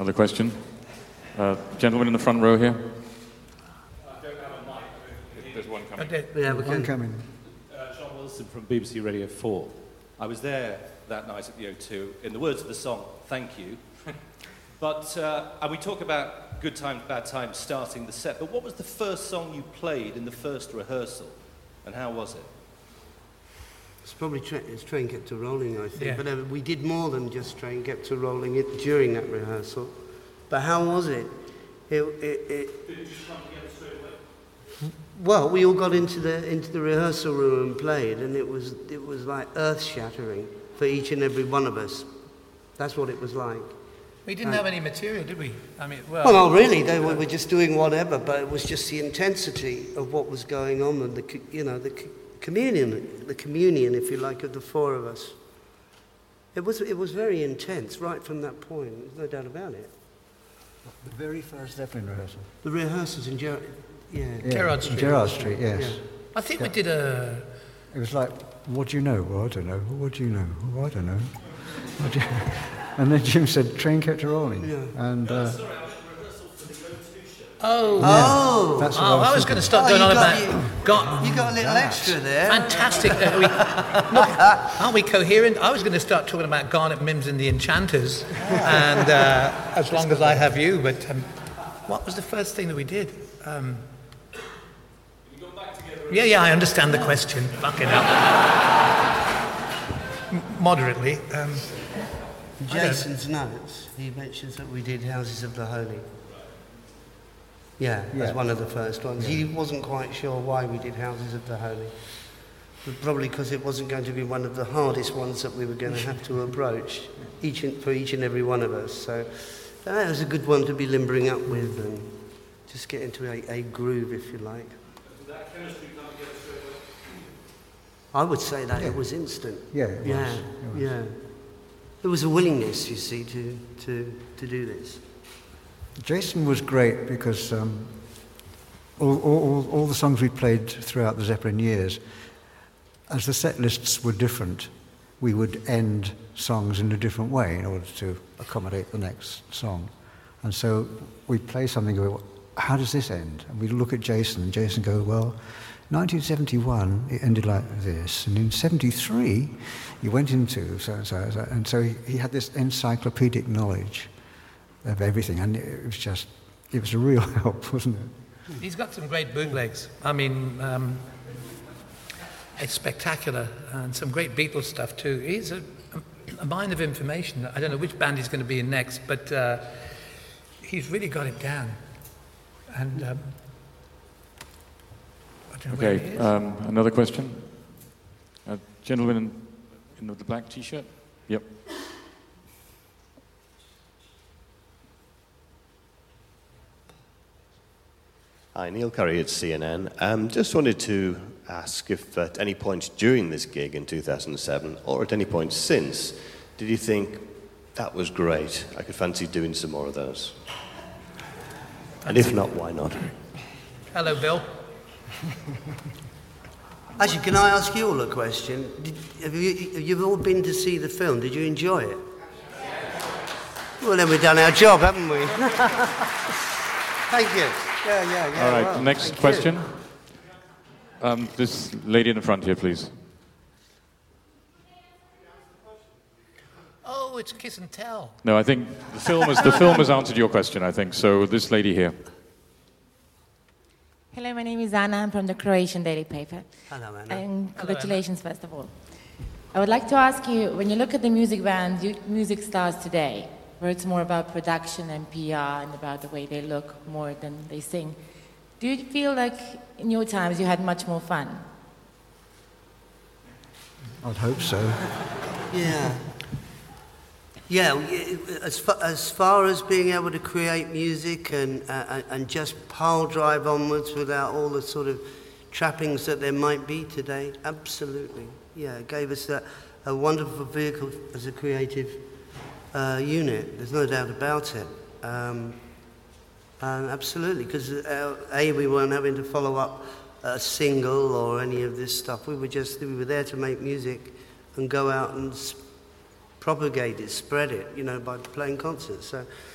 Another question? Gentleman in the front row here. I don't have a mic, but there's one coming. Okay. We have one coming. John Wilson from BBC Radio 4. I was there that night at the O2. In the words of the song, thank you. But, and we talk about good times, bad times, starting the set, but what was the first song you played in the first rehearsal, and how was it? It's probably Train Kept a Rolling, I think. Yeah. But we did more than just Train Kept a Rolling it during that rehearsal. But how was it? Did you just come together straight away? Well, we all got into the rehearsal room and played, and it was like earth-shattering for each and every one of us. That's what it was like. We didn't have any material, did we? I mean, well... Well, not really. We were just doing whatever, but it was just the intensity of what was going on, and the communion, if you like, of the four of us. It was very intense right from that point. There's no doubt about it. The very first Zeppelin rehearsal. The rehearsals in Gerard Street. Gerard Street, yes. Yeah. I think we did a... It was like, what do you know? Well, I don't know. What do you know? Oh, I don't know. What do you... And then Jim said, Train Kept a Rolling. Yeah. And, Sorry, I was in rehearsal for the O2 show. Oh! That's what I was going to start going on about... You got a little extra there. Fantastic. Look, aren't we coherent? I was going to start talking about Garnet Mims and the Enchanters, and as long as I have you, but what was the first thing that we did? You got back together. Yeah, I understand the question. Fucking hell. Moderately. Jason's notes, he mentions that we did Houses of the Holy. Yeah, as one of the first ones. He wasn't quite sure why we did Houses of the Holy. But probably because it wasn't going to be one of the hardest ones that we were going to have to approach for each and every one of us. So that was a good one to be limbering up with and just get into a groove, if you like. Did that chemistry come together straight away? I would say that it was instant. Yeah, it was. Yeah. There was a willingness, you see, to do this. Jason was great because all the songs we played throughout the Zeppelin years, as the set lists were different, we would end songs in a different way in order to accommodate the next song. And so we'd play something and go, how does this end? And we'd look at Jason, and Jason go, well, 1971, it ended like this, and in 73, he went into so-and-so, and so he had this encyclopedic knowledge of everything, and it was a real help, wasn't it? He's got some great bootlegs. I mean, it's spectacular, and some great Beatles stuff too. He's a mine of information. I don't know which band he's going to be in next, but he's really got it down. And I don't know where he is. Another question? Gentleman in the black T-shirt? Yep. Hi, Neil Curry at CNN. Just wanted to ask if at any point during this gig in 2007, or at any point since, did you think, that was great, I could fancy doing some more of those? And if not, why not? Hello, Bill. Actually, can I ask you all a question? Have you all been to see the film? Did you enjoy it? Well, then we've done our job, haven't we? Thank you. Yeah. All right, well, next question. This lady in the front here, please. Oh, it's Kiss and Tell. No, I think the film has answered your question, I think. So this lady here. Hello, my name is Anna. I'm from the Croatian daily paper. Hello, Anna. And congratulations, first of all. I would like to ask you, when you look at the music bands, music stars today, where it's more about production and PR and about the way they look more than they sing, do you feel like in your times you had much more fun? I'd hope so. Yeah. Yeah, as far as being able to create music and just pile drive onwards without all the sort of trappings that there might be today, absolutely. Yeah, it gave us a wonderful vehicle as a creative unit. There's no doubt about it. Absolutely, because we weren't having to follow up a single or any of this stuff. We were there to make music and go out and propagate it, spread it, by playing concerts. So